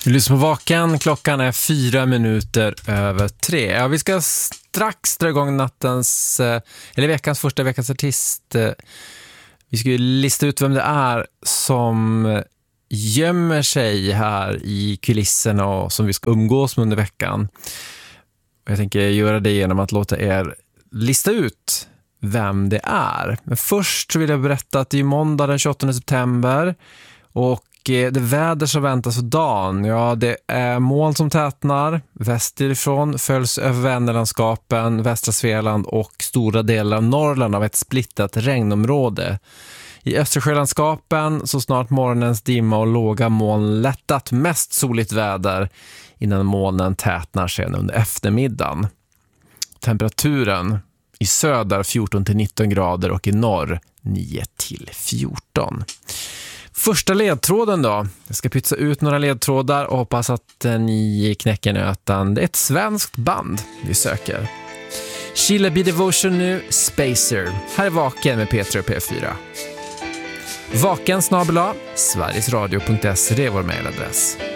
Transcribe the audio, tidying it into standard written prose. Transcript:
Du lyssnar på Vaken, klockan är 3:04. Ja, vi ska strax dra igång veckans första veckans artist. Vi ska ju lista ut vem det är som gömmer sig här i kulisserna och som vi ska umgås med under veckan. Jag tänker göra det genom att låta er lista ut vem det är. Men först vill jag berätta att det är måndag den 28 september och det väder som väntas för dagen. Ja, det är moln som tätnar. Västerifrån följs över Vänerlandskapen, västra Svealand och stora delar av Norrland av ett splittat regnområde. I Östersjölandskapen så snart morgonens dimma och låga moln lättat, mest soligt väder innan molnen tätnar sen under eftermiddagen. Temperaturen i söder 14-19 grader och i norr 9-14. Första ledtråden då. Jag ska pytsa ut några ledtrådar och hoppas att ni knäcker nöten. Det är ett svenskt band vi söker. Sheila B. Devotion nu, Spacer. Här är Vaken med Petra och P4. Vaken / Sverigesradio.se, det är vår mejladress.